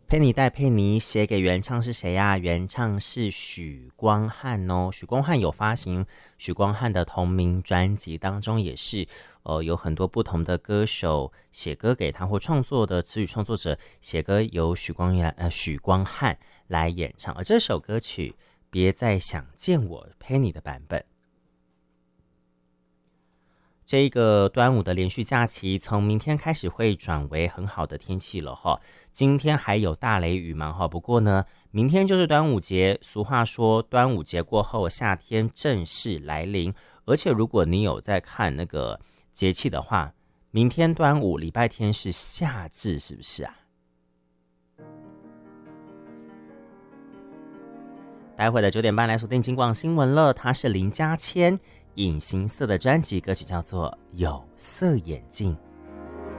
陪你带佩妮写给原唱是谁呀？原唱是许光汉哦。许光汉有发行许光汉的同名专辑，当中也是有很多不同的歌手写歌给他，或创作的词语创作者写歌由许光汉来演唱。而这首歌曲别再想见我陪你的版本，这个端午的连续假期从明天开始会转为很好的天气了哈。今天还有大雷雨嘛哈，不过呢，明天就是端午节。俗话说，端午节过后，夏天正式来临。而且如果你有在看那个节气的话，明天端午礼拜天是夏至，是不是啊？待会的9点半来锁定金广新闻了，它是林嘉谦隐形色的专辑，歌曲叫做《有色眼镜》。